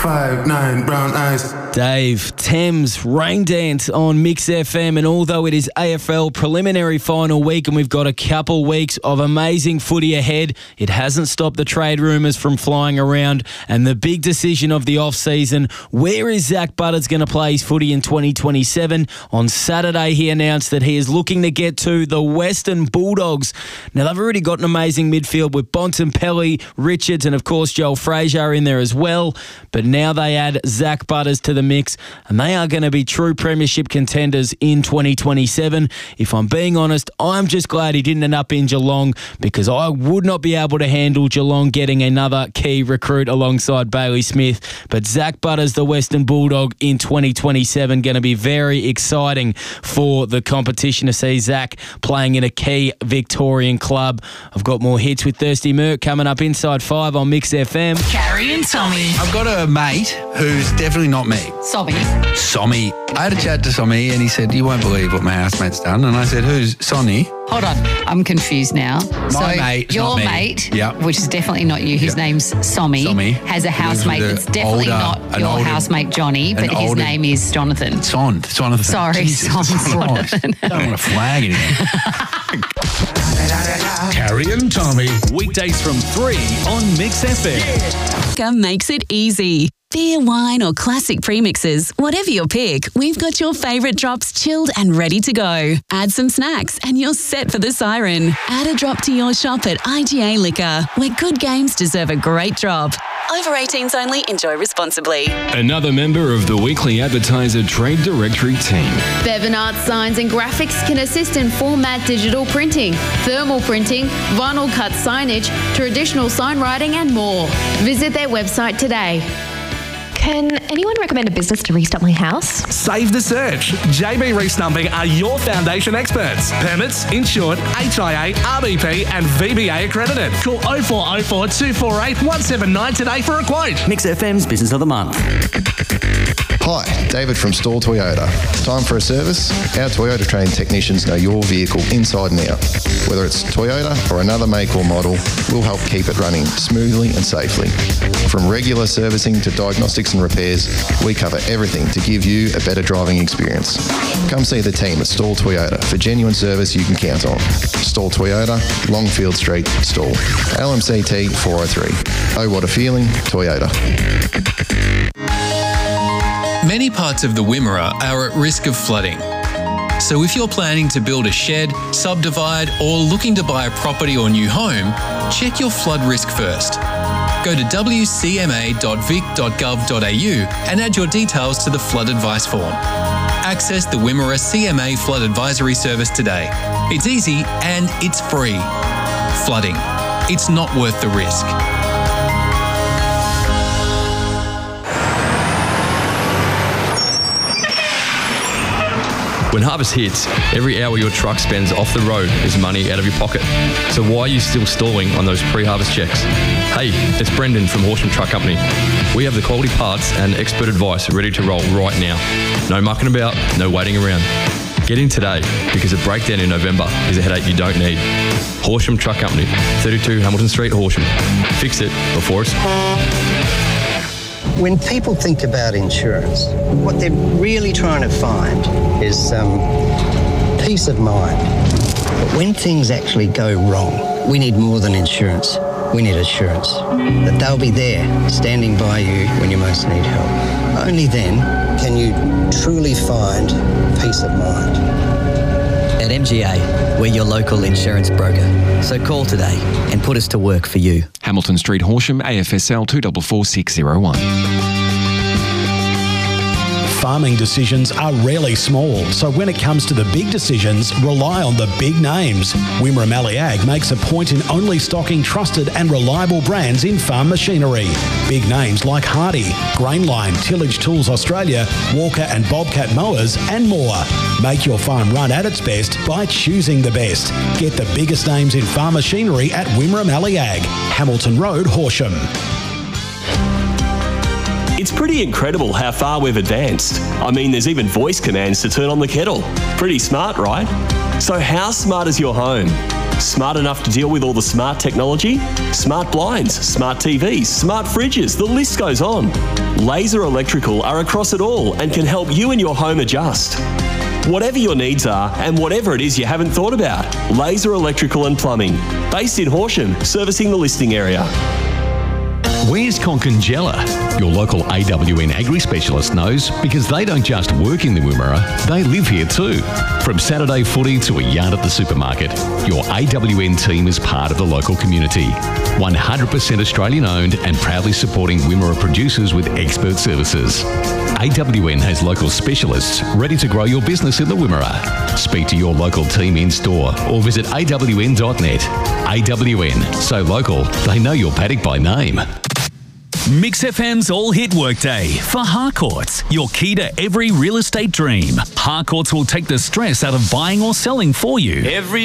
5'9", brown eyes. Dave, Thames, Rain Dance on Mix FM, and although it is AFL preliminary final week and we've got a couple weeks of amazing footy ahead, it hasn't stopped the trade rumours from flying around and the big decision of the off-season, where is Zach Butters going to play his footy in 2027? On Saturday, he announced that he is looking to get to the Western Bulldogs. Now, they've already got an amazing midfield with Bontempelli, Richards, and of course Joel Frazier in there as well, but now they add Zach Butters to the mix, and they are going to be true premiership contenders in 2027. If I'm being honest, I'm just glad he didn't end up in Geelong, because I would not be able to handle Geelong getting another key recruit alongside Bailey Smith. But Zach Butters, the Western Bulldog in 2027, going to be very exciting for the competition to see Zach playing in a key Victorian club. I've got more hits with Thirsty Merc coming up inside 5 on Mix FM. Carrie and Tommy. I've got a mate who's definitely not me. Sobby. I had a chat to Sommy and he said, "You won't believe what my housemate's done." And I said, "Who's Sonny?" Hold on, I'm confused now. My mate, your not me. mate, Yep. which is definitely not you, his Yep. names Sommy, Lives has a with housemate a that's definitely not your housemate Johnny, but his name is Jonathan. Jonathan. Sorry, Jesus Jonathan. Christ. Don't want to flag anything. Carrie and Tommy. Weekdays from 3 on Mix FM. Makes it easy. Beer, wine or classic premixes, whatever your pick, we've got your favourite drops chilled and ready to go. Add some snacks and you're set for the siren. Add a drop to your shop at IGA Liquor, where good games deserve a great drop. Over 18s only, enjoy responsibly. Another member of the Weekly Advertiser Trade Directory team. Bevan Art Signs and Graphics can assist in format digital printing, thermal printing, vinyl cut signage, traditional sign writing and more. Visit their website today. Can anyone recommend a business to restock my house? Save the search. JB Restumping are your foundation experts. Permits, insured, HIA, RBP and VBA accredited. Call 0404 248 179 today for a quote. Mix FM's Business of the Month. Hi, David from Stall Toyota. Time for a service? Our Toyota trained technicians know your vehicle inside and out. Whether it's Toyota or another make or model, we'll help keep it running smoothly and safely. From regular servicing to diagnostics and repairs, we cover everything to give you a better driving experience. Come see the team at Stall Toyota for genuine service you can count on. Stall Toyota, Longfield Street, Stall. LMCT 403. Oh, what a feeling, Toyota. Many parts of the Wimmera are at risk of flooding. So if you're planning to build a shed, subdivide, or looking to buy a property or new home, check your flood risk first. Go to wcma.vic.gov.au and add your details to the flood advice form. Access the Wimmera CMA Flood Advisory Service today. It's easy and it's free. Flooding. It's not worth the risk. When harvest hits, every hour your truck spends off the road is money out of your pocket. So why are you still stalling on those pre-harvest checks? Hey, it's Brendan from Horsham Truck Company. We have the quality parts and expert advice ready to roll right now. No mucking about, no waiting around. Get in today, because a breakdown in November is a headache you don't need. Horsham Truck Company, 32 Hamilton Street, Horsham. Fix it before it's... When people think about insurance, what they're really trying to find is peace of mind. But when things actually go wrong, we need more than insurance. We need assurance that they'll be there, standing by you when you most need help. Only then can you truly find peace of mind. At MGA, we're your local insurance broker. So call today and put us to work for you. Hamilton Street, Horsham, AFSL 244601. Farming decisions are rarely small, so when it comes to the big decisions, rely on the big names. Wimmera Mallee Ag makes a point in only stocking trusted and reliable brands in farm machinery. Big names like Hardy, Grainline, Tillage Tools Australia, Walker and Bobcat Mowers and more. Make your farm run at its best by choosing the best. Get the biggest names in farm machinery at Wimmera Mallee Ag, Hamilton Road, Horsham. It's pretty incredible how far we've advanced. I mean, there's even voice commands to turn on the kettle. Pretty smart, right? So how smart is your home? Smart enough to deal with all the smart technology? Smart blinds, smart TVs, smart fridges, the list goes on. Laser Electrical are across it all and can help you and your home adjust. Whatever your needs are and whatever it is you haven't thought about, Laser Electrical and Plumbing. Based in Horsham, servicing the listing area. Where's Concongella? Your local AWN agri-specialist knows because they don't just work in the Wimmera, they live here too. From Saturday footy to a yard at the supermarket, your AWN team is part of the local community. 100% Australian owned and proudly supporting Wimmera producers with expert services. AWN has local specialists ready to grow your business in the Wimmera. Speak to your local team in store or visit awn.net. AWN, so local, they know your paddock by name. Mix FM's All Hit Workday for Harcourts, your key to every real estate dream. Harcourts will take the stress out of buying or selling for you.